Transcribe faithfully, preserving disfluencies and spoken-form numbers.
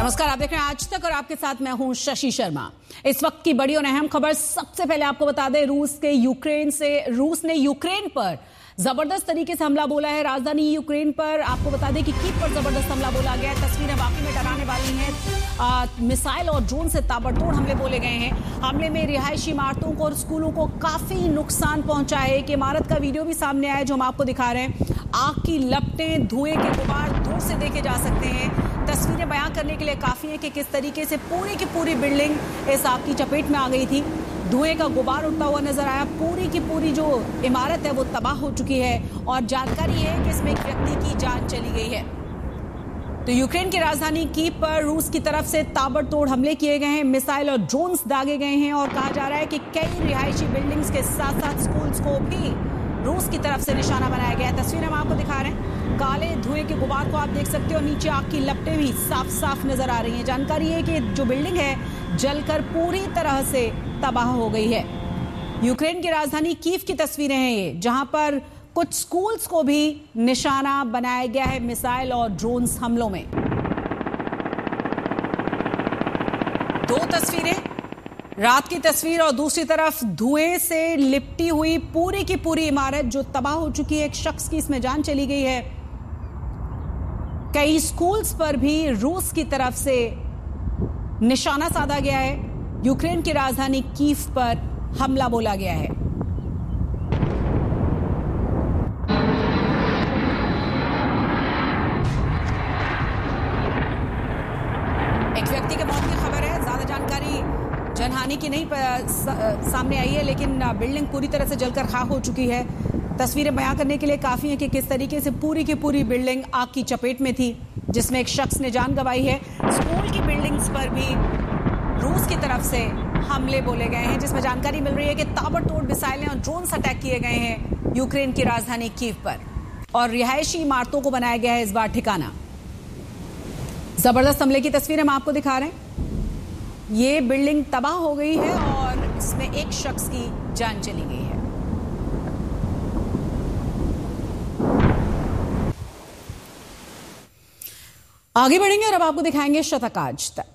नमस्कार, आप देख रहे हैं आज तक और आपके साथ मैं हूं शशि शर्मा। इस वक्त की बड़ी और अहम खबर सबसे पहले आपको बता दें, रूस के यूक्रेन से रूस ने यूक्रेन पर जबरदस्त तरीके से हमला बोला है। राजधानी यूक्रेन पर आपको बता दें कि कीव पर जबरदस्त हमला बोला गया है। तस्वीरें वाकई में डराने वाली हैं। आ, मिसाइल और ड्रोन से ताबड़तोड़ हमले बोले गए हैं। हमले में रिहायशी इमारतों को और स्कूलों को काफी नुकसान पहुंचा है। एक इमारत का वीडियो भी सामने आया जो हम आपको दिखा रहे हैं। आग की लपटें, धुएं के गुबार दूर से देखे जा सकते हैं। तस्वीरें बयां करने के लिए काफी है कि किस तरीके से पूरी की पूरी बिल्डिंग इस आग की चपेट में आ गई थी। धुएं का गुबार उठता हुआ नजर आया। पूरी की पूरी जो इमारत है वो तबाह हो चुकी है और जानकारी है कि इसमें एक व्यक्ति की जान चली गई है। तो यूक्रेन की राजधानी कीव पर रूस की तरफ से ताबड़तोड़ हमले किए गए हैं। मिसाइल और ड्रोन्स दागे गए हैं और कहा जा रहा है कि कई रिहायशी बिल्डिंग्स के साथ साथ स्कूल्स को भी रूस की तरफ से निशाना बनाया गया है। तस्वीरें हम आपको दिखा रहे हैं। काले धुएं के गुबार को आप देख सकते हो। नीचे आग की लपटें भी साफ साफ नजर आ रही हैं। जानकारी है कि जो बिल्डिंग है जलकर पूरी तरह से तबाह हो गई है। यूक्रेन की राजधानी कीव की तस्वीरें हैं ये, जहां पर कुछ स्कूल्स को भी निशाना बनाया गया है मिसाइल और ड्रोन्स हमलों में। दो तस्वीरें, रात की तस्वीर और दूसरी तरफ धुएं से लिपटी हुई पूरी की पूरी इमारत जो तबाह हो चुकी है। एक शख्स की इसमें जान चली गई है। कई स्कूल्स पर भी रूस की तरफ से निशाना साधा गया है। यूक्रेन की राजधानी कीव पर हमला बोला गया है। एक व्यक्ति के मौत की खबर है। ज्यादा जानकारी जनहानि की नहीं सामने आई है, लेकिन बिल्डिंग पूरी तरह से जलकर खाक हो चुकी है। तस्वीरें बयां करने के लिए काफी है कि किस तरीके से पूरी की पूरी बिल्डिंग आग की चपेट में थी, जिसमें एक शख्स ने जान गंवाई है। स्कूल की बिल्डिंग्स पर भी रूस की तरफ से हमले बोले गए हैं, जिसमें जानकारी मिल रही है कि ताबड़तोड़ मिसाइलें और ड्रोन्स अटैक किए गए हैं यूक्रेन की राजधानी कीव पर और रिहायशी इमारतों को बनाया गया है इस बार ठिकाना। जबरदस्त हमले की तस्वीर हम आपको दिखा रहे हैं। ये बिल्डिंग तबाह हो गई है और इसमें एक शख्स की जान चली गई है। आगे बढ़ेंगे और अब आपको दिखाएंगे शतक आज तक।